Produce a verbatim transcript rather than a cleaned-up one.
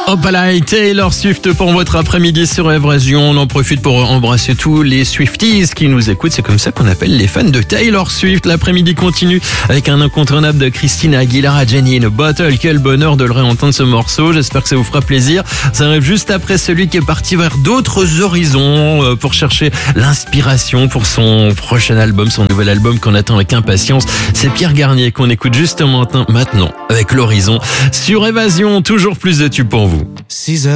Opala et Taylor Swift pour votre après-midi sur Évasion. On en profite pour embrasser tous les Swifties qui nous écoutent. C'est comme ça qu'on appelle les fans de Taylor Swift. L'après-midi continue avec un incontournable de Christina Aguilera, Jenny in a Bottle. Quel bonheur de le réentendre ce morceau. J'espère que ça vous fera plaisir. Ça arrive juste après celui qui est parti vers d'autres horizons pour chercher l'inspiration pour son prochain album, son nouvel album qu'on attend avec impatience. C'est Pierre Garnier qu'on écoute justement maintenant avec l'horizon sur Évasion. Toujours plus de tubes pour vous. six heures